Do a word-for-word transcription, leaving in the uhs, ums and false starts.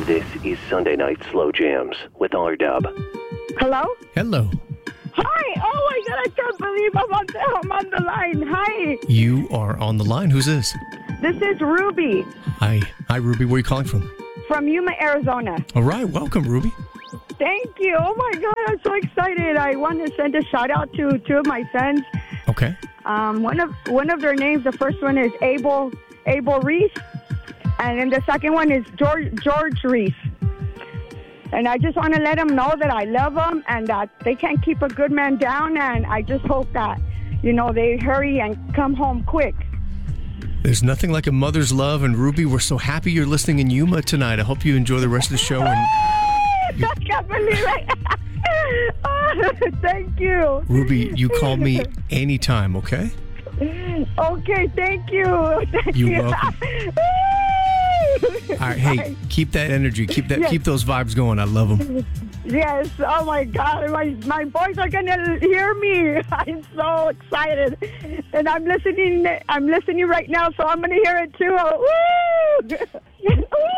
This is Sunday Night Slow Jams with R-Dub. Hello? Hello. Hi! Oh my God, I can't believe I'm on the, I'm on the line. Hi! You are on the line. Who's this? This is Ruby Hi. Hi, Ruby. Where are you calling from? from Yuma, Arizona. All right. Welcome, Ruby. Thank you. Oh my God, I'm so excited. I want to send a shout out to two of my sons. Okay. Um, one of one of their names, the first one is Abel Abel Reese, and then the second one is George George Reese. And I just want to let them know that I love them and that they can't keep a good man down. And I just hope that, you know, they hurry and come home quick. There's nothing like a mother's love. And Ruby, we're so happy you're listening in Yuma tonight. I hope you enjoy the rest of the show. And I can't believe it. Oh, thank you. Ruby, you call me anytime, okay? Okay, thank you. Thank You're you. welcome. All right, hey, keep that energy. Keep that. Yes. Keep those vibes going. I love them. Yes. Oh my God, my my boys are gonna hear me. I'm so excited, and I'm listening. I'm listening right now, so I'm gonna hear it too. Woo!